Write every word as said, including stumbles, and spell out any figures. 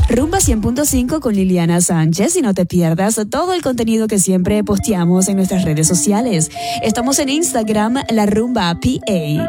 Rumba cien punto cinco con Liliana Sánchez, y no te pierdas todo el contenido que siempre posteamos en nuestras redes sociales. Estamos en Instagram, La Rumba P A.